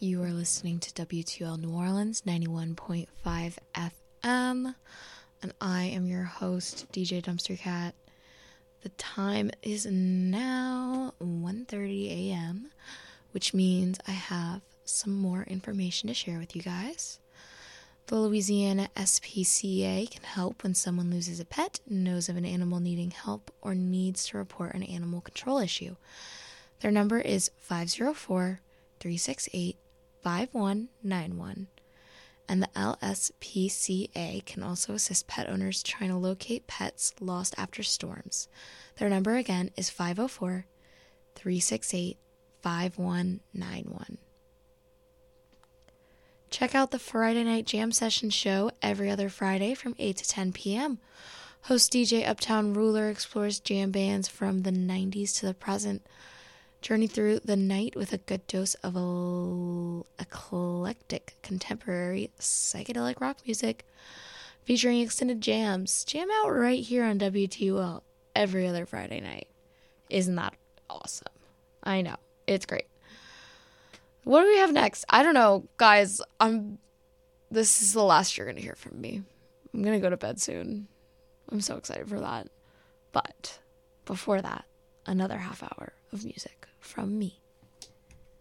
You are listening to WTL New Orleans 91.5 FM, and I am your host, DJ Dumpster Cat. The time is now 1:30 a.m., which means I have some more information to share with you guys. The Louisiana SPCA can help when someone loses a pet, knows of an animal needing help, or needs to report an animal control issue. Their number is 504-368-5191. And the LSPCA can also assist pet owners trying to locate pets lost after storms. Their number again is 504-368-5191. Check out the Friday Night Jam Session show every other Friday from 8 to 10 p.m. Host DJ Uptown Ruler explores jam bands from the 90s to the present. Journey through the night with a good dose of eclectic contemporary psychedelic rock music featuring extended jams. Jam out right here on WTUL every other Friday night. Isn't that awesome? I know. It's great. What do we have next? I don't know, guys. This is the last you're going to hear from me. I'm going to go to bed soon. I'm so excited for that. But before that, another half hour of music from me.